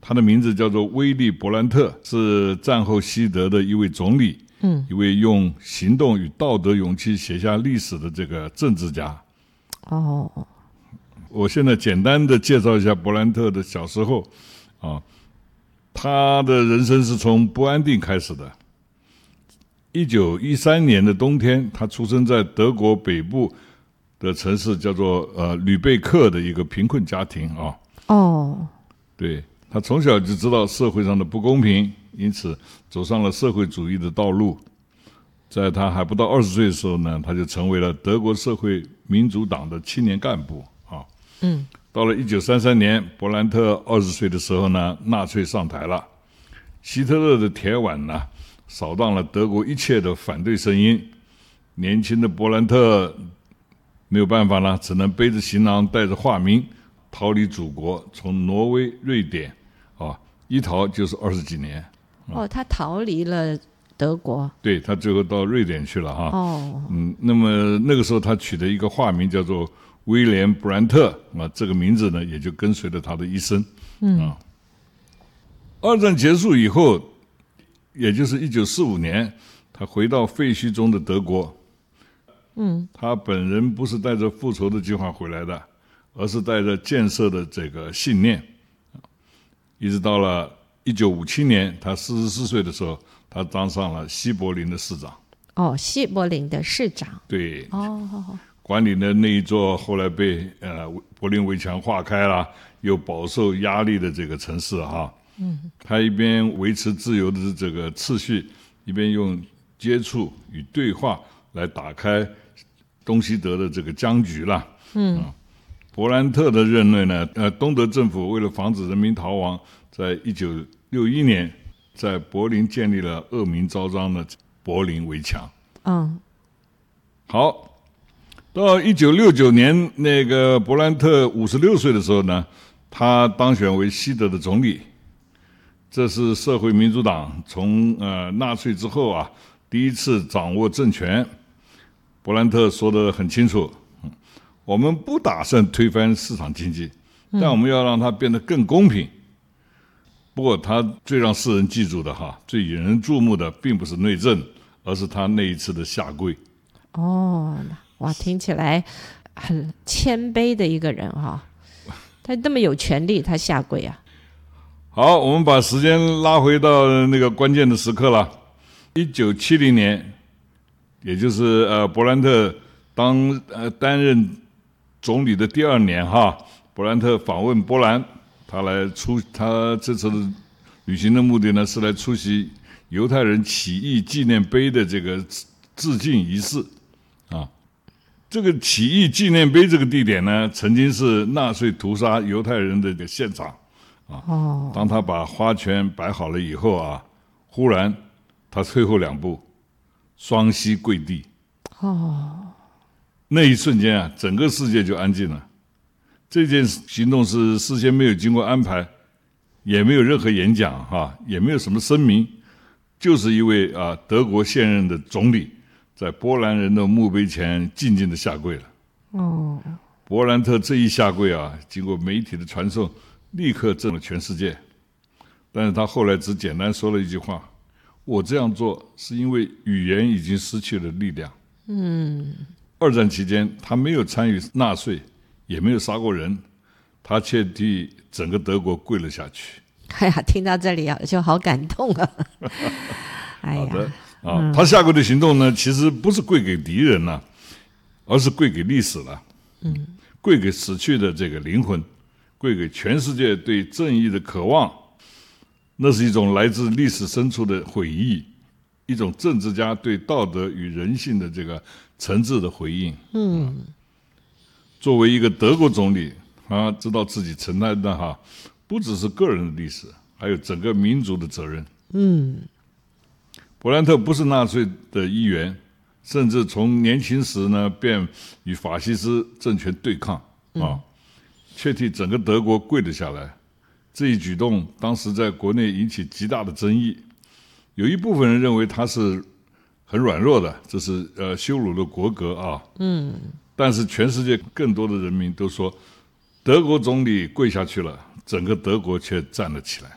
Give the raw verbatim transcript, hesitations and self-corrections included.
他的名字叫做威利·勃兰特，是战后西德的一位总理，嗯，一位用行动与道德勇气写下历史的这个政治家。 哦， 我现在简单的介绍一下勃兰特的小时候啊，他的人生是从不安定开始的。一九一三年的冬天，他出生在德国北部的城市叫做呃吕贝克的一个贫困家庭啊。 哦， 对，他从小就知道社会上的不公平，因此走上了社会主义的道路。在他还不到二十岁的时候呢，他就成为了德国社会民主党的青年干部啊。 嗯， 到了一九三三年，勃兰特二十岁的时候呢，纳粹上台了，希特勒的铁腕呢，扫荡了德国一切的反对声音。年轻的勃兰特没有办法了，只能背着行囊，带着化名逃离祖国，从挪威、瑞典啊，一逃就是二十几年。 哦，他逃离了德国， 对，他最后到瑞典去了哈。 哦， 嗯，那么那个时候他取的一个化名叫做威廉·布兰特啊，这个名字呢也就跟随了他的一生。嗯啊，二战结束以后，也就是一九四五年，他回到废墟中的德国。嗯，他本人不是带着复仇的计划回来的，而是带着建设的这个信念。一直到了一九五七年，他四十四岁的时候，他当上了西柏林的市长。 哦，西柏林的市长。 对。 哦， 管理的那一座后来被呃柏林围墙划开了，又饱受压力的这个城市哈。嗯。他一边维持自由的这个秩序，一边用接触与对话来打开东西德的这个僵局了。嗯。啊，勃兰特的任内呢，呃，东德政府为了防止人民逃亡，在一九六一年在柏林建立了恶名昭彰的柏林围墙。 嗯， 好，到一九六九年，那个勃兰特五十六岁的时候呢，他当选为西德的总理。这是社会民主党从呃纳粹之后啊第一次掌握政权。勃兰特说得很清楚，我们不打算推翻市场经济，但我们要让它变得更公平。不过他最让世人记住的哈，最引人注目的并不是内政，而是他那一次的下跪。 哦，哇，听起来很谦卑的一个人哈，他那么有权利，他下跪啊。 好，我们把时间拉回到那个关键的时刻了。一九七零年，也就是呃勃兰特当呃担任总理的第二年哈，勃兰特访问波兰，他来出他这次的旅行的目的呢是来出席犹太人起义纪念碑的这个致敬仪式啊。这个起义纪念碑这个地点呢，曾经是纳粹屠杀犹太人的一个现场啊。 哦， 当他把花圈摆好了以后啊，忽然他退后两步，双膝跪地。 哦， 那一瞬间啊，整个世界就安静了。这件行动是事先没有经过安排，也没有任何演讲哈，也没有什么声明，就是一位啊德国现任的总理在波兰人的墓碑前静静的下跪了。 哦， 勃兰特这一下跪啊，经过媒体的传送，立刻震了全世界。但是他后来只简单说了一句话：我这样做是因为语言已经失去了力量。嗯，二战期间他没有参与纳粹，也没有杀过人，他却替整个德国跪了下去。 哎呀，听到这里啊，就好感动啊！哎呀， 好的啊，嗯、他下跪的行动呢，其实不是跪给敌人了、啊，而是跪给历史了。嗯，跪给死去的这个灵魂，跪给全世界对正义的渴望。那是一种来自历史深处的悔意，一种政治家对道德与人性的这个诚挚的回应。嗯，作为一个德国总理，他知道自己承担的哈，不只是个人的历史，还有整个民族的责任。嗯，勃兰特不是纳粹的一员，甚至从年轻时呢便与法西斯政权对抗啊，却替整个德国跪了下来。这一举动当时在国内引起极大的争议，有一部分人认为他是很软弱的，这是呃羞辱了国格啊。嗯，但是全世界更多的人民都说，德国总理跪下去了，整个德国却站了起来。